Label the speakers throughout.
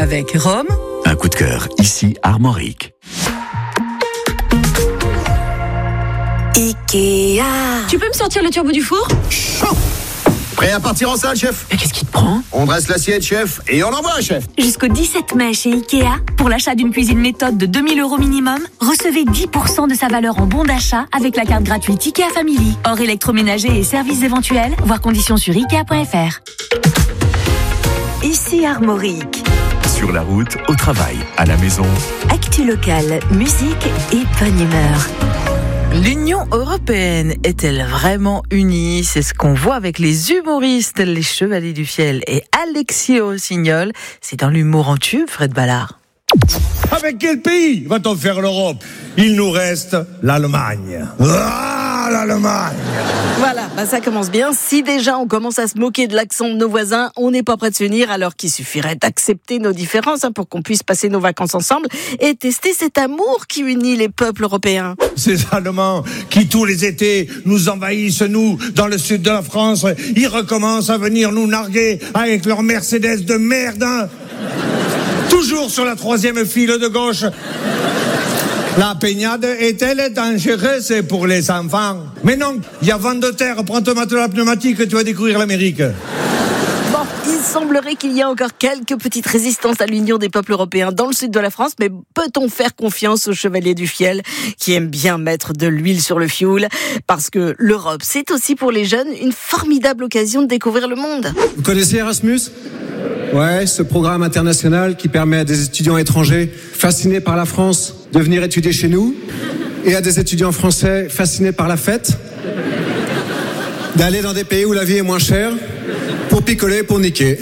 Speaker 1: Avec Rome.
Speaker 2: Un coup de cœur, ici Armorique.
Speaker 3: Ikea.
Speaker 1: Tu peux me sortir le turbo du four ?
Speaker 4: Prêt à partir en salle, chef?
Speaker 1: Mais qu'est-ce qui te prend ?
Speaker 4: On dresse l'assiette, chef, et on envoie, chef.
Speaker 3: Jusqu'au 17 mai chez Ikea, pour l'achat d'une cuisine méthode de 2 000 € minimum, recevez 10% de sa valeur en bon d'achat avec la carte gratuite Ikea Family. Hors électroménager et services éventuels, voir conditions sur Ikea.fr. Ici Armorique.
Speaker 2: Sur la route, au travail, à la maison.
Speaker 3: Actu locale, musique et bonne humeur.
Speaker 5: L'Union européenne est-elle vraiment unie ? C'est ce qu'on voit avec les humoristes, les Chevaliers du Fiel et Alexis Rossignol. C'est dans l'humour en tube, Fred Ballard.
Speaker 6: Avec quel pays va-t-on faire l'Europe ? Il nous reste l'Allemagne. Ah, l'Allemagne !
Speaker 7: Voilà, ça commence bien. Si déjà on commence à se moquer de l'accent de nos voisins, on n'est pas prêt de s'unir, alors qu'il suffirait d'accepter nos différences pour qu'on puisse passer nos vacances ensemble et tester cet amour qui unit les peuples européens.
Speaker 6: Ces Allemands qui tous les étés nous envahissent, nous, dans le sud de la France, ils recommencent à venir nous narguer avec leur Mercedes de merde, hein. Toujours sur la 3e file de gauche. La baignade est-elle dangereuse pour les enfants ? Mais non, il y a vent de terre, prends ton matelas pneumatique, tu vas découvrir l'Amérique.
Speaker 7: Bon, il semblerait qu'il y a encore quelques petites résistances à l'union des peuples européens dans le sud de la France, mais peut-on faire confiance aux Chevaliers du Fiel qui aiment bien mettre de l'huile sur le fioul ? Parce que l'Europe, c'est aussi pour les jeunes une formidable occasion de découvrir le monde.
Speaker 8: Vous connaissez Erasmus ? Ouais, ce programme international qui permet à des étudiants étrangers fascinés par la France de venir étudier chez nous et à des étudiants français fascinés par la fête d'aller dans des pays où la vie est moins chère pour picoler, pour niquer.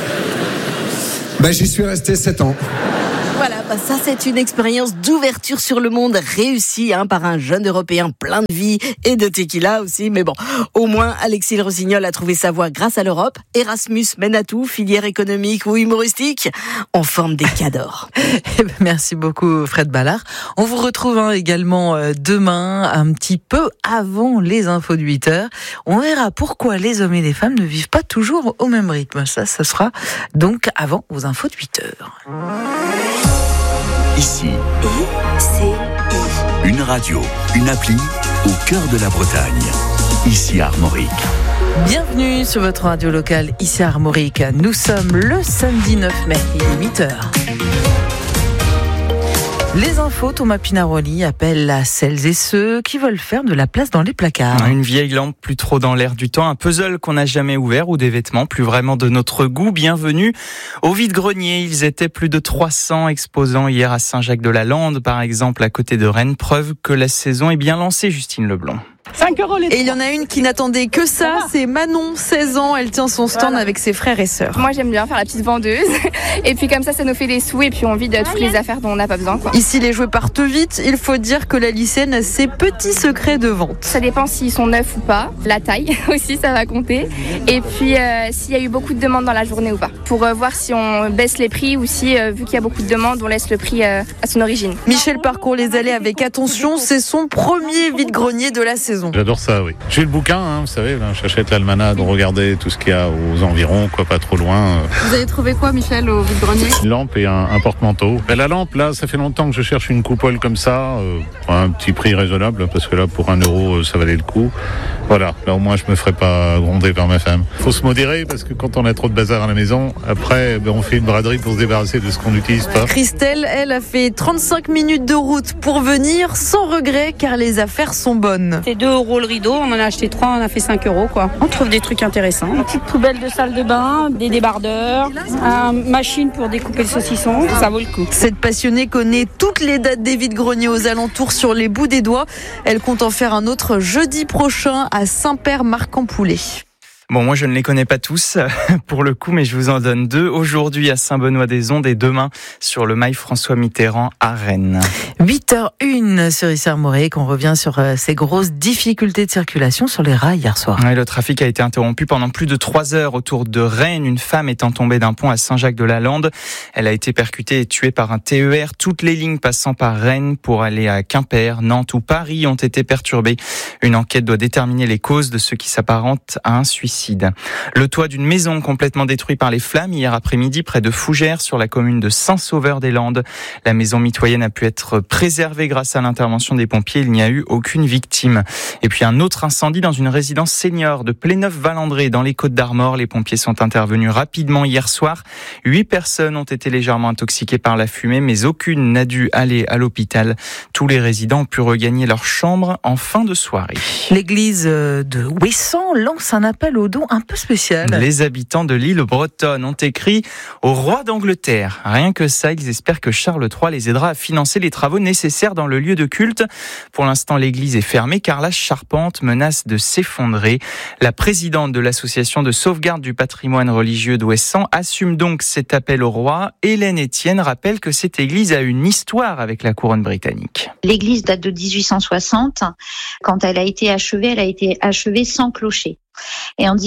Speaker 8: Voilà. J'y suis resté 7 ans.
Speaker 7: Voilà, ça c'est une expérience d'ouverture sur le monde réussie par un jeune Européen plein de vie et de tequila aussi. Mais bon, au moins Alexis Rossignol a trouvé sa voie grâce à l'Europe. Erasmus mène à tout, filière économique ou humoristique, on forme des cadors.
Speaker 5: Merci beaucoup Fred Ballard. On vous retrouve également demain, un petit peu avant les infos de 8h. On verra pourquoi les hommes et les femmes ne vivent pas toujours au même rythme. Ça sera donc avant vos infos de 8h.
Speaker 2: Ici, une radio, une appli au cœur de la Bretagne. Ici Armorique.
Speaker 5: Bienvenue sur votre radio locale, ici Armorique. Nous sommes le samedi 9 mai, il est 8h. Les infos, Thomas Pinaroli appelle à celles et ceux qui veulent faire de la place dans les placards.
Speaker 9: Une vieille lampe plus trop dans l'air du temps, un puzzle qu'on n'a jamais ouvert ou des vêtements plus vraiment de notre goût. Bienvenue au vide-grenier. Ils étaient plus de 300 exposants hier à Saint-Jacques-de-la-Lande, par exemple, à côté de Rennes. Preuve que la saison est bien lancée, Justine Leblond.
Speaker 10: 5 € les 3.
Speaker 5: Et il y en a une qui n'attendait que ça, c'est Manon, 16 ans, elle tient son stand avec ses frères et sœurs.
Speaker 10: Moi j'aime bien faire la petite vendeuse et puis comme ça nous fait des sous et puis on vide toutes les affaires dont on n'a pas besoin.
Speaker 5: Ici les jouets partent vite, il faut dire que la lycéenne a ses petits secrets de vente.
Speaker 10: Ça dépend s'ils sont neufs ou pas, la taille aussi ça va compter et puis s'il y a eu beaucoup de demandes dans la journée ou pas. Pour voir si on baisse les prix ou si vu qu'il y a beaucoup de demandes on laisse le prix à son origine.
Speaker 5: Michel parcourt les allées avec attention, c'est son premier vide-grenier de la saison.
Speaker 11: J'adore ça, oui. J'ai le bouquin, vous savez, là, j'achète l'almanach, de regarder tout ce qu'il y a aux environs, pas trop loin.
Speaker 10: Vous avez trouvé quoi, Michel, au vide-grenier ?
Speaker 11: Une lampe et un porte-manteau. La lampe, là, ça fait longtemps que je cherche une coupole comme ça, à un petit prix raisonnable, parce que là, pour 1 €, ça valait le coup. Voilà, là au moins je me ferai pas gronder par ma femme. Faut se modérer, parce que quand on a trop de bazar à la maison, après, on fait une braderie pour se débarrasser de ce qu'on n'utilise pas.
Speaker 5: Christelle, elle a fait 35 minutes de route pour venir, sans regret, car les affaires sont bonnes.
Speaker 12: C'est 2 € le rideau, on en a acheté 3, on a fait 5 € quoi. On trouve des trucs intéressants. Une petite poubelle de salle de bain, des débardeurs, une machine pour découper le saucisson, ça vaut le coup.
Speaker 5: Cette passionnée connaît toutes les dates des vide-greniers aux alentours sur les bouts des doigts. Elle compte en faire un autre jeudi prochain à Saint-Père-Marc-en-Poulet.
Speaker 9: Bon, moi je ne les connais pas tous pour le coup, mais je vous en donne 2. Aujourd'hui à Saint-Benoît-des-Ondes et demain sur le mail François Mitterrand à Rennes.
Speaker 5: 8h01 sur ici Armorique, on revient sur ces grosses difficultés de circulation sur les rails hier soir.
Speaker 9: Ouais, le trafic a été interrompu pendant plus de 3 heures autour de Rennes. Une femme étant tombée d'un pont à Saint-Jacques-de-la-Lande. Elle a été percutée et tuée par un TER. Toutes les lignes passant par Rennes pour aller à Quimper, Nantes ou Paris ont été perturbées. Une enquête doit déterminer les causes de ce qui s'apparente à un suicide. suicide. Le toit d'une maison complètement détruit par les flammes hier après-midi près de Fougères sur la commune de Saint-Sauveur-des-Landes. La maison mitoyenne a pu être préservée grâce à l'intervention des pompiers. Il n'y a eu aucune victime. Et puis un autre incendie dans une résidence senior de Pléneuf-Valandré dans les Côtes-d'Armor. Les pompiers sont intervenus rapidement hier soir. 8 personnes ont été légèrement intoxiquées par la fumée, mais aucune n'a dû aller à l'hôpital. Tous les résidents ont pu regagner leur chambre en fin de soirée.
Speaker 5: L'église de Ouessant lance un appel aux dons un peu spécial.
Speaker 9: Les habitants de l'île bretonne ont écrit au roi d'Angleterre. Rien que ça, ils espèrent que Charles III les aidera à financer les travaux nécessaires dans le lieu de culte. Pour l'instant, l'église est fermée car la charpente menace de s'effondrer. La présidente de l'association de sauvegarde du patrimoine religieux d'Ouessant assume donc cet appel au roi. Hélène Etienne rappelle que cette église a une histoire avec la couronne britannique.
Speaker 13: L'église date de 1860. Quand elle a été achevée sans clocher. Et en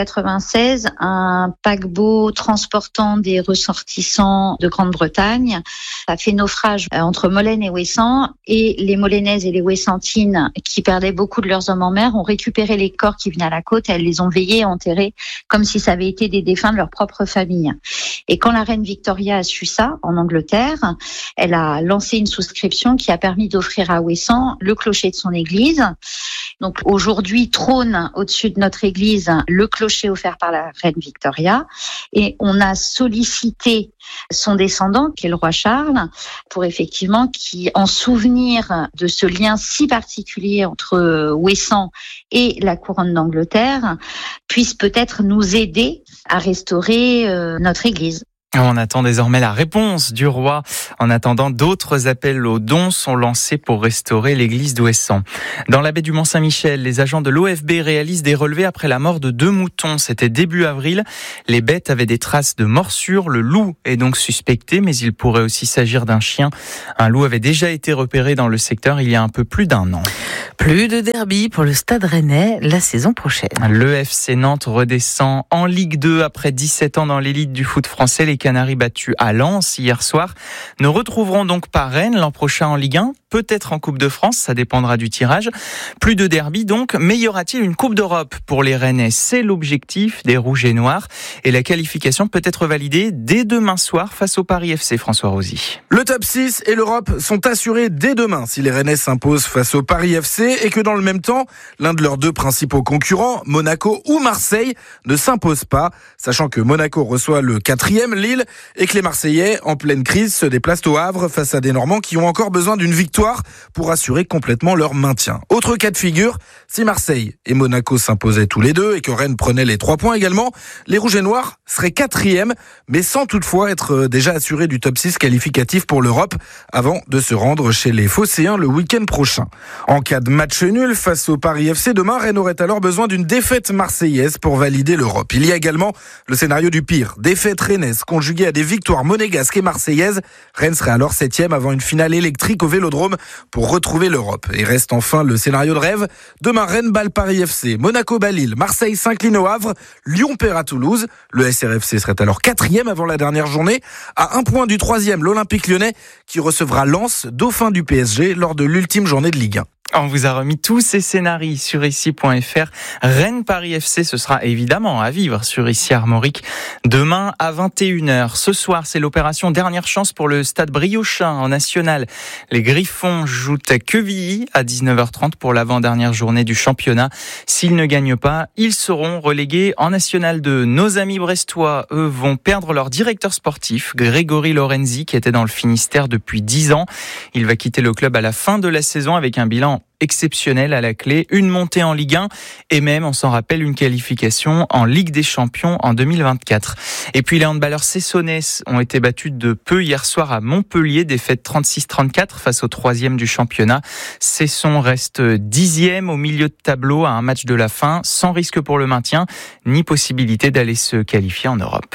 Speaker 13: 1896, un paquebot transportant des ressortissants de Grande-Bretagne a fait naufrage entre Molène et Ouessant, et les Molénaises et les Ouessantines, qui perdaient beaucoup de leurs hommes en mer, ont récupéré les corps qui venaient à la côte et elles les ont veillés et enterrés comme si ça avait été des défunts de leur propre famille. Et quand la reine Victoria a su ça, en Angleterre, elle a lancé une souscription qui a permis d'offrir à Ouessant le clocher de son église. Donc aujourd'hui trône au-dessus de notre église le clocher offert par la reine Victoria, et on a sollicité son descendant, qui est le roi Charles, pour effectivement qui, en souvenir de ce lien si particulier entre Ouessant et la couronne d'Angleterre, puisse peut-être nous aider à restaurer notre église.
Speaker 9: On attend désormais la réponse du roi. En attendant, d'autres appels aux dons sont lancés pour restaurer l'église d'Ouessant. Dans la baie du Mont-Saint-Michel, les agents de l'OFB réalisent des relevés après la mort de 2 moutons. C'était début avril. Les bêtes avaient des traces de morsures. Le loup est donc suspecté, mais il pourrait aussi s'agir d'un chien. Un loup avait déjà été repéré dans le secteur il y a un peu plus d'1 an.
Speaker 5: Plus de derby pour le Stade Rennais la saison prochaine.
Speaker 9: Le FC Nantes redescend en Ligue 2 après 17 ans dans l'élite du foot français. Les Canaries battus à Lens hier soir ne retrouveront donc pas Rennes l'an prochain en Ligue 1, peut-être en Coupe de France, ça dépendra du tirage. Plus de derby donc, mais y aura-t-il une Coupe d'Europe pour les Rennais? C'est l'objectif des Rouges et Noirs, et la qualification peut être validée dès demain soir face au Paris FC. François Rosy.
Speaker 14: Le top 6 et l'Europe sont assurés dès demain si les Rennais s'imposent face au Paris FC, et que dans le même temps, l'un de leurs 2 principaux concurrents, Monaco ou Marseille, ne s'impose pas, sachant que Monaco reçoit le 4e, Lille, et que les Marseillais, en pleine crise, se déplacent au Havre face à des Normands qui ont encore besoin d'une victoire pour assurer complètement leur maintien. Autre cas de figure, si Marseille et Monaco s'imposaient tous les 2 et que Rennes prenait les 3 points également, les Rouges et Noirs seraient 4e, mais sans toutefois être déjà assurés du top 6 qualificatif pour l'Europe avant de se rendre chez les Phocéens le week-end prochain. En cas de match nul face au Paris FC demain, Rennes aurait alors besoin d'une défaite marseillaise pour valider l'Europe. Il y a également le scénario du pire, défaite rennaise conjuguée à des victoires monégasques et marseillaises. Rennes serait alors 7e avant une finale électrique au Vélodrome pour retrouver l'Europe. Et reste enfin le scénario de rêve. Demain, Rennes bat le Paris FC, Monaco bat Lille, Marseille s'incline au Havre, Lyon perd à Toulouse. Le SRFC serait alors 4e avant la dernière journée, à 1 point du 3e, l'Olympique Lyonnais, qui recevra Lens, dauphin du PSG, lors de l'ultime journée de Ligue 1.
Speaker 9: On vous a remis tous ces scénarios sur ici.fr. Rennes-Paris FC, ce sera évidemment à vivre sur ici Armorique demain à 21h. Ce soir, c'est l'opération Dernière Chance pour le Stade Briochin en National. Les Griffons jouent à Quevilly à 19h30 pour l'avant-dernière journée du championnat. S'ils ne gagnent pas, ils seront relégués en National 2. Nos amis brestois, eux, vont perdre leur directeur sportif, Grégory Lorenzi, qui était dans le Finistère depuis 10 ans. Il va quitter le club à la fin de la saison avec un bilan exceptionnel à la clé, une montée en Ligue 1 et même, on s'en rappelle, une qualification en Ligue des Champions en 2024. Et puis les handballeurs cessonnais ont été battus de peu hier soir à Montpellier, défaite 36-34 face au 3e du championnat. Cesson reste 10e au milieu de tableau à un match de la fin, sans risque pour le maintien, ni possibilité d'aller se qualifier en Europe.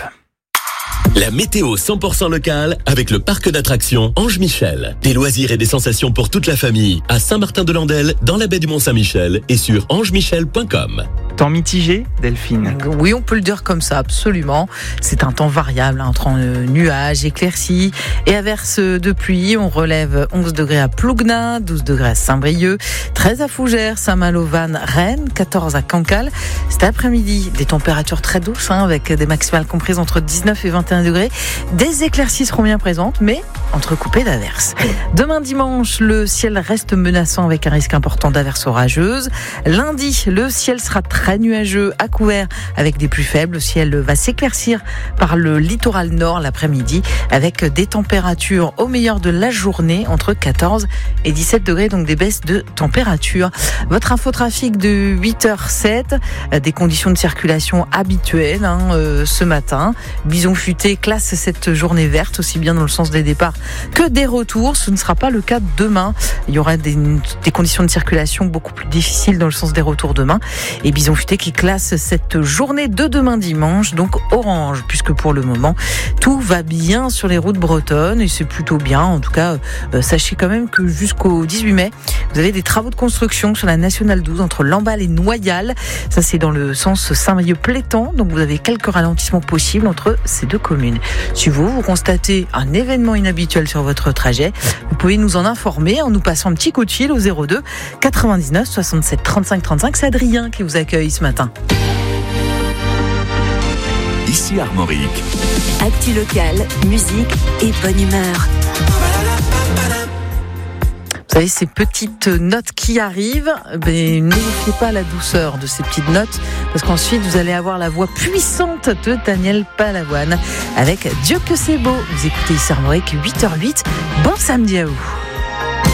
Speaker 15: La météo 100% locale avec le parc d'attractions Ange Michel. Des loisirs et des sensations pour toute la famille à Saint-Martin-de-Landelle, dans la baie du Mont-Saint-Michel et sur angemichel.com.
Speaker 9: Temps mitigé, Delphine?
Speaker 5: Oui, on peut le dire comme ça, absolument. C'est un temps variable, entre nuages, éclaircies et averses de pluie. On relève 11 degrés à Plougna, 12 degrés à Saint-Brieuc, 13 à Fougères, Saint-Malo, Vannes, Rennes, 14 à Cancale. Cet après-midi, des températures très douces, avec des maximales comprises entre 19 et 21 degrés. Des éclaircies seront bien présentes, mais entrecoupées d'averses. Demain dimanche, le ciel reste menaçant avec un risque important d'averses orageuses. Lundi, le ciel sera très nuageux à couvert avec des pluies faibles. Le ciel va s'éclaircir par le littoral nord l'après-midi avec des températures au meilleur de la journée entre 14 et 17 degrés, donc des baisses de température. Votre infotrafic de 8h07, des conditions de circulation habituelles ce matin. Bison Futé classe cette journée verte aussi bien dans le sens des départs que des retours. Ce ne sera pas le cas demain. Il y aura des conditions de circulation beaucoup plus difficiles dans le sens des retours demain. Et Bison Futé qui classe cette journée de demain dimanche, donc orange, puisque pour le moment, tout va bien sur les routes bretonnes et c'est plutôt bien. En tout cas, sachez quand même que jusqu'au 18 mai, vous avez des travaux de construction sur la Nationale 12 entre Lamballe et Noyal. Ça, c'est dans le sens Saint-Brieuc-Plétan. Donc, vous avez quelques ralentissements possibles entre ces deux communes. Si vous constatez un événement inhabituel sur votre trajet, vous pouvez nous en informer en nous passant un petit coup de fil au 02 99 67 35 35. C'est Adrien qui vous accueille ce matin.
Speaker 2: Ici Armorique.
Speaker 3: Actu local, musique et bonne humeur.
Speaker 5: Vous savez, ces petites notes qui arrivent, n'oubliez pas la douceur de ces petites notes, parce qu'ensuite vous allez avoir la voix puissante de Daniel Balavoine avec Dieu que c'est beau. Vous écoutez ici Armorique, 8h08. Bon samedi à vous.